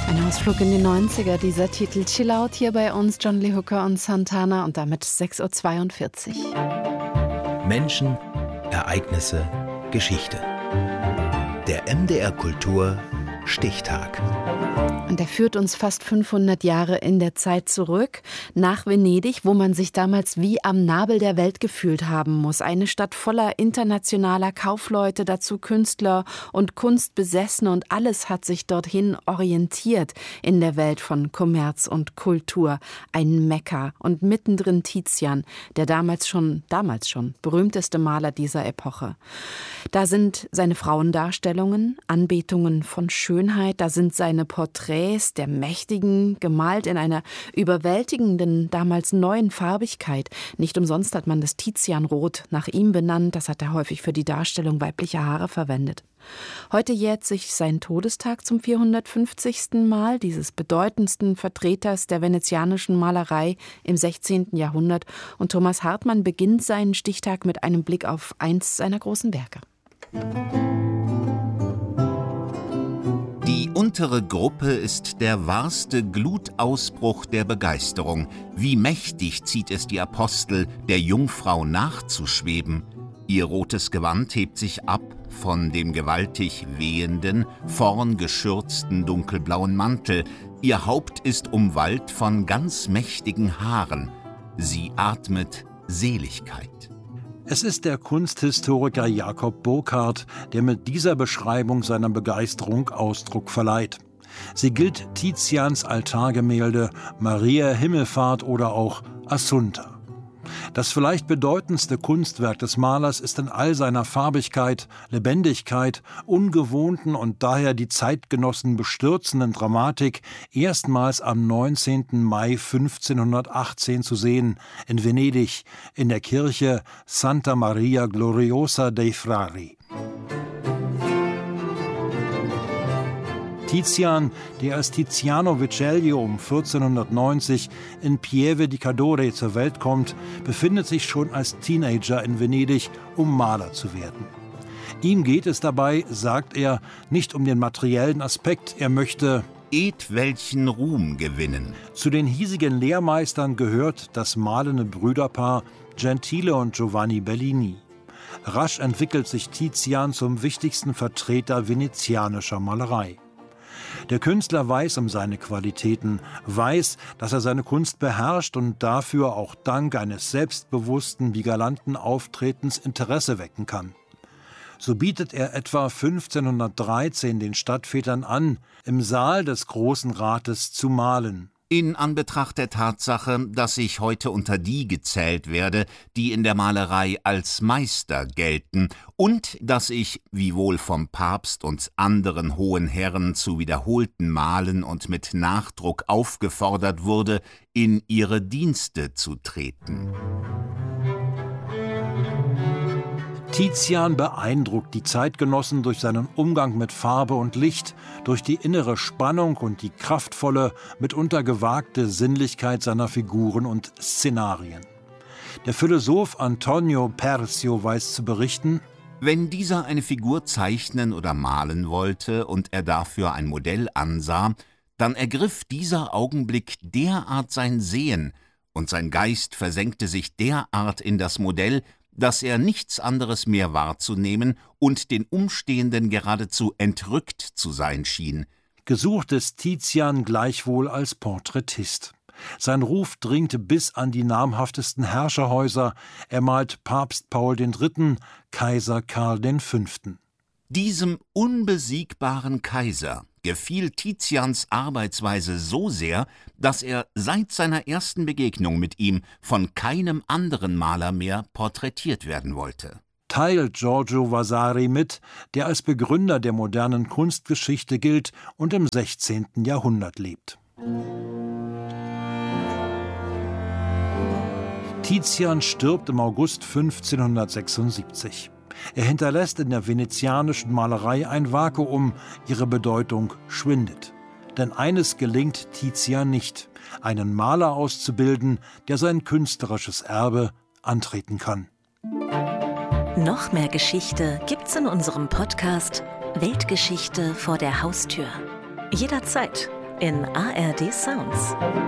Ein Ausflug in die 90er, dieser Titel Chill Out hier bei uns, John Lee Hooker und Santana und damit 6:42 Uhr. Menschen, Ereignisse, Geschichte. Der MDR Kultur Stichtag. Und er führt uns fast 500 Jahre in der Zeit zurück, nach Venedig, wo man sich damals wie am Nabel der Welt gefühlt haben muss. Eine Stadt voller internationaler Kaufleute, dazu Künstler und Kunstbesessene, und alles hat sich dorthin orientiert in der Welt von Kommerz und Kultur. Ein Mekka und mittendrin Tizian, der damals schon berühmteste Maler dieser Epoche. Da sind seine Frauendarstellungen, Anbetungen von Schönheit, da sind seine Porträts der Mächtigen, gemalt in einer überwältigenden, damals neuen Farbigkeit. Nicht umsonst hat man das Tizianrot nach ihm benannt, das hat er häufig für die Darstellung weiblicher Haare verwendet. Heute jährt sich sein Todestag zum 450. Mal, dieses bedeutendsten Vertreters der venezianischen Malerei im 16. Jahrhundert. Und Thomas Hartmann beginnt seinen Stichtag mit einem Blick auf eins seiner großen Werke. Die untere Gruppe ist der wahrste Glutausbruch der Begeisterung. Wie mächtig zieht es die Apostel, der Jungfrau nachzuschweben. Ihr rotes Gewand hebt sich ab von dem gewaltig wehenden, vorn geschürzten dunkelblauen Mantel. Ihr Haupt ist umwallt von ganz mächtigen Haaren. Sie atmet Seligkeit. Es ist der Kunsthistoriker Jakob Burckhardt, der mit dieser Beschreibung seiner Begeisterung Ausdruck verleiht. Sie gilt Tizians Altargemälde Maria Himmelfahrt oder auch Assunta. Das vielleicht bedeutendste Kunstwerk des Malers ist in all seiner Farbigkeit, Lebendigkeit, ungewohnten und daher die Zeitgenossen bestürzenden Dramatik erstmals am 19. Mai 1518 zu sehen, in Venedig, in der Kirche Santa Maria Gloriosa dei Frari. Tizian, der als Tiziano Vecellio um 1490 in Pieve di Cadore zur Welt kommt, befindet sich schon als Teenager in Venedig, um Maler zu werden. Ihm geht es dabei, sagt er, nicht um den materiellen Aspekt, er möchte Etwelchen Ruhm gewinnen. Zu den hiesigen Lehrmeistern gehört das malende Brüderpaar Gentile und Giovanni Bellini. Rasch entwickelt sich Tizian zum wichtigsten Vertreter venezianischer Malerei. Der Künstler weiß um seine Qualitäten, weiß, dass er seine Kunst beherrscht und dafür auch dank eines selbstbewussten wie galanten Auftretens Interesse wecken kann. So bietet er etwa 1513 den Stadtvätern an, im Saal des Großen Rates zu malen. In Anbetracht der Tatsache, dass ich heute unter die gezählt werde, die in der Malerei als Meister gelten, und dass ich, wiewohl vom Papst und anderen hohen Herren zu wiederholten Malen und mit Nachdruck aufgefordert wurde, in ihre Dienste zu treten. Tizian beeindruckt die Zeitgenossen durch seinen Umgang mit Farbe und Licht, durch die innere Spannung und die kraftvolle, mitunter gewagte Sinnlichkeit seiner Figuren und Szenarien. Der Philosoph Antonio Percio weiß zu berichten: Wenn dieser eine Figur zeichnen oder malen wollte und er dafür ein Modell ansah, dann ergriff dieser Augenblick derart sein Sehen und sein Geist versenkte sich derart in das Modell, dass er nichts anderes mehr wahrzunehmen und den Umstehenden geradezu entrückt zu sein schien. Gesucht ist Tizian gleichwohl als Porträtist. Sein Ruf dringt bis an die namhaftesten Herrscherhäuser. Er malt Papst Paul III., Kaiser Karl V. Diesem unbesiegbaren Kaiser gefiel Tizians Arbeitsweise so sehr, dass er seit seiner ersten Begegnung mit ihm von keinem anderen Maler mehr porträtiert werden wollte. Teilt Giorgio Vasari mit, der als Begründer der modernen Kunstgeschichte gilt und im 16. Jahrhundert lebt. Tizian stirbt im August 1576. Er hinterlässt in der venezianischen Malerei ein Vakuum, ihre Bedeutung schwindet. Denn eines gelingt Tizian nicht: einen Maler auszubilden, der sein künstlerisches Erbe antreten kann. Noch mehr Geschichte gibt's in unserem Podcast Weltgeschichte vor der Haustür. Jederzeit in ARD Sounds.